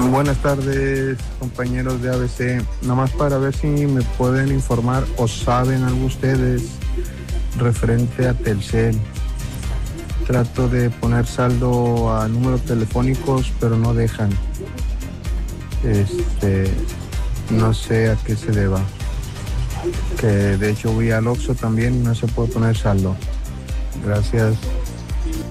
Buenas tardes, compañeros de ABC. Nomás para ver si me pueden informar o saben algo ustedes referente a Telcel. Trato de poner saldo a números telefónicos, pero no dejan. No sé a qué se deba. Que de hecho voy al Oxxo también y no se puede poner saldo. Gracias.